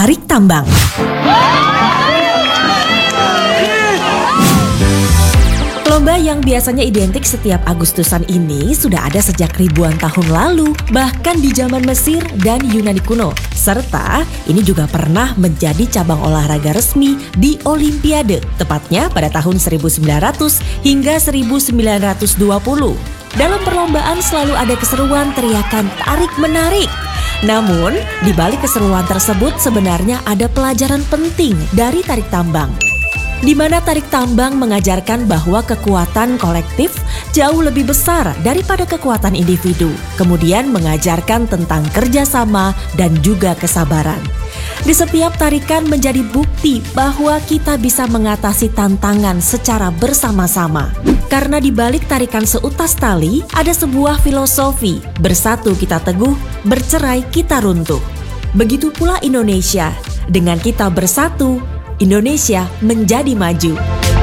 tarik tambang. Lomba yang biasanya identik setiap Agustusan ini sudah ada sejak ribuan tahun lalu, bahkan di zaman Mesir dan Yunani kuno. Serta ini juga pernah menjadi cabang olahraga resmi di Olimpiade, tepatnya pada tahun 1900 hingga 1920. Dalam perlombaan selalu ada keseruan teriakan tarik-menarik. Namun, di balik keseruan tersebut sebenarnya ada pelajaran penting dari tarik tambang, di mana tarik tambang mengajarkan bahwa kekuatan kolektif jauh lebih besar daripada kekuatan individu. Kemudian mengajarkan tentang kerjasama dan juga kesabaran. Di setiap tarikan menjadi bukti bahwa kita bisa mengatasi tantangan secara bersama-sama. Karena di balik tarikan seutas tali ada sebuah filosofi, bersatu kita teguh, bercerai kita runtuh. Begitu pula Indonesia, dengan kita bersatu, Indonesia menjadi maju.